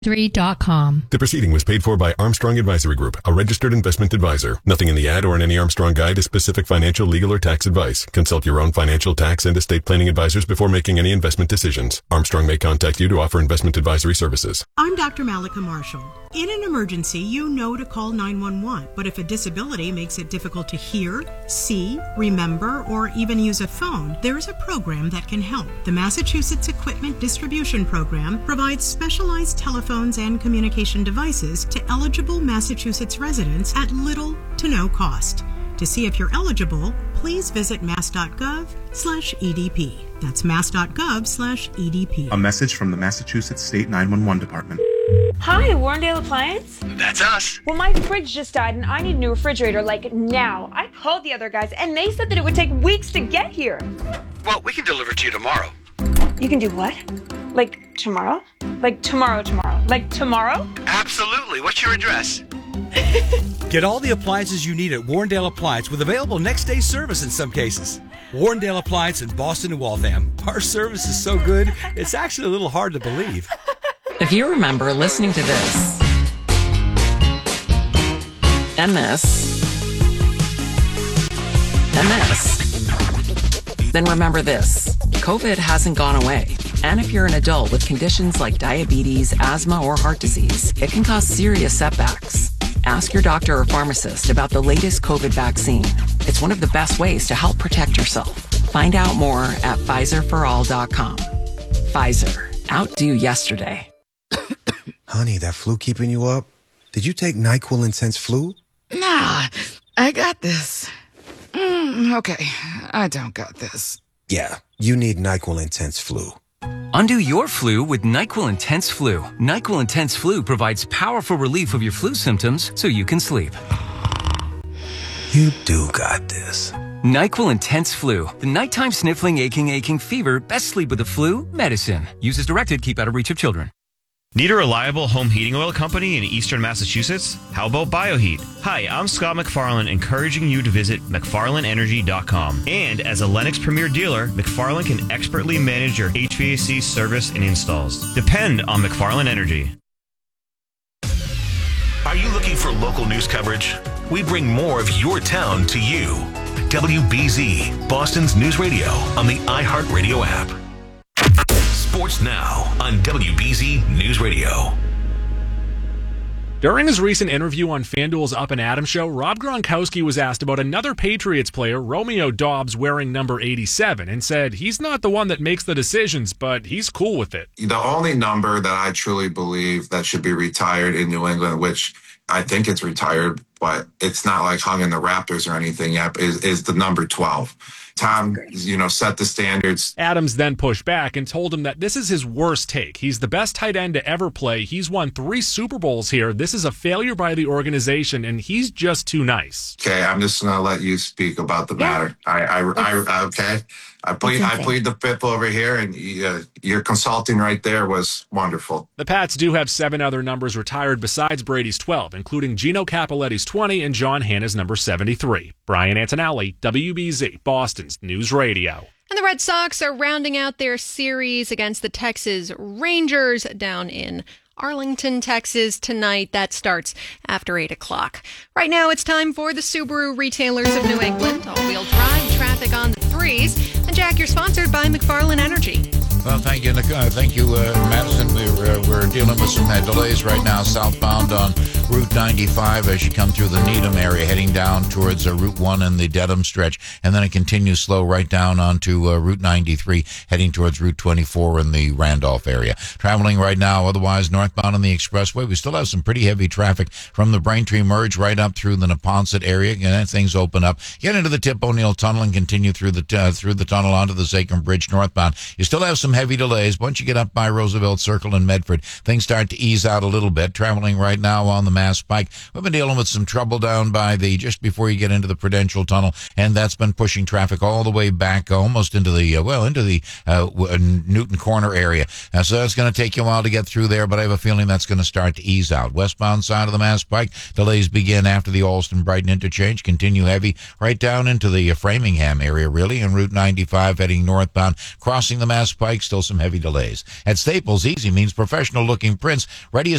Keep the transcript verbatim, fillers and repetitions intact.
three dot com. The proceeding was paid for by Armstrong Advisory Group, a registered investment advisor. Nothing in the ad or in any Armstrong guide is specific financial, legal, or tax advice. Consult your own financial, tax, and estate planning advisors before making any investment decisions. Armstrong may contact you to offer investment advisory services. I'm Doctor Malika Marshall. In an emergency, you know to call nine one one. But if a disability makes it difficult to hear, see, remember, or even use a phone, there is a program that can help. The Massachusetts Equipment Distribution Program provides specialized telephones and communication devices to eligible Massachusetts residents at little to no cost. To see if you're eligible, please visit mass.gov slash EDP. That's mass.gov slash EDP. A message from the Massachusetts State nine one one Department. Hi, Warrendale Appliance? That's us. Well, my fridge just died and I need a new refrigerator, like, now. I called the other guys and they said that it would take weeks to get here. Well, we can deliver to you tomorrow. You can do what? Like, tomorrow? Like, tomorrow, tomorrow? Like, tomorrow? Absolutely. What's your address? Get all the appliances you need at Warrendale Appliance with available next-day service in some cases. Warrendale Appliance in Boston and Waltham. Our service is so good, it's actually a little hard to believe. If you remember listening to this, and this, and this, then remember this. COVID hasn't gone away. And if you're an adult with conditions like diabetes, asthma, or heart disease, it can cause serious setbacks. Ask your doctor or pharmacist about the latest COVID vaccine. It's one of the best ways to help protect yourself. Find out more at Pfizer for all dot com. Pfizer. Outdo yesterday. Honey, that flu keeping you up? Did you take NyQuil Intense Flu? Nah, I got this. Mm, okay, I don't got this. Yeah, you need NyQuil Intense Flu. Undo your flu with NyQuil Intense Flu. NyQuil Intense Flu provides powerful relief of your flu symptoms so you can sleep. You do got this. NyQuil Intense Flu. The nighttime sniffling, aching, aching fever. Best sleep with the flu. Medicine. Use as directed. Keep out of reach of children. Need a reliable home heating oil company in eastern Massachusetts? How about BioHeat? Hi, I'm Scott McFarland, encouraging you to visit mcfarland energy dot com. And as a Lennox Premier dealer, McFarland can expertly manage your H V A C service and installs. Depend on McFarland Energy. Are you looking for local news coverage? We bring more of your town to you. W B Z, Boston's news radio on the iHeartRadio app. Sports Now on W B Z News Radio. During his recent interview on FanDuel's Up and Adams show, Rob Gronkowski was asked about another Patriots player, Romeo Doubs, wearing number eighty-seven, and said he's not the one that makes the decisions, but he's cool with it. The only number that I truly believe that should be retired in New England, which I think it's retired, but it's not like hung in the Raptors or anything yet, is, is the number twelve. Tom, you know, set the standards. Adams then pushed back and told him that this is his worst take. He's the best tight end to ever play. He's won three Super Bowls here. This is a failure by the organization, and he's just too nice. Okay, I'm just going to let you speak about the matter. I, I, I, okay. I plead, I plead the fifth over here, and uh, your consulting right there was wonderful. The Pats do have seven other numbers retired besides Brady's twelve, including Gino Cappelletti's twenty and John Hanna's number seventy-three. Brian Antonelli, W B Z, Boston's News Radio. And the Red Sox are rounding out their series against the Texas Rangers down in Arlington, Texas tonight. That starts after eight o'clock. Right now, it's time for the Subaru Retailers of New England. All-wheel drive, traffic on the threes. And Jack, you're sponsored by McFarland Energy. Well, thank you, uh, thank you, uh, Madison. We're, uh, we're dealing with some uh, delays right now southbound on Route ninety-five as you come through the Needham area, heading down towards uh, Route one and the Dedham stretch, and then it continues slow right down onto uh, Route ninety-three, heading towards Route twenty-four in the Randolph area. Traveling right now, otherwise northbound on the expressway, we still have some pretty heavy traffic from the Braintree Merge right up through the Neponset area, and then things open up. Get into the Tip O'Neill Tunnel and continue through the uh, through the tunnel onto the Sacrum Bridge northbound. You still have some heavy delays. Once you get up by Roosevelt Circle in Medford, things start to ease out a little bit. Traveling right now on the Mass Pike, we've been dealing with some trouble down by the, just before you get into the Prudential Tunnel, and that's been pushing traffic all the way back almost into the, uh, well, into the uh, Newton Corner area. Uh, so that's going to take you a while to get through there, but I have a feeling that's going to start to ease out. Westbound side of the Mass Pike, delays begin after the Alston Brighton interchange, continue heavy right down into the uh, Framingham area, really. Greeley and Route ninety-five heading northbound. Crossing the Mass Pike, still some heavy delays. At Staples, easy means professional-looking prints ready